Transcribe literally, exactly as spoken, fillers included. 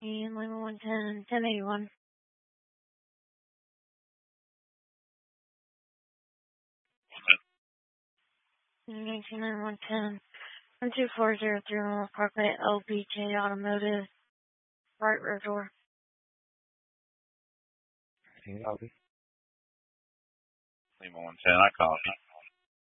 And Lima one ten, ten eighty-one. nineteen nine one ten. one two four zero three North Parkway, L B J Automotive, right rear door. Lima one ten, I call it.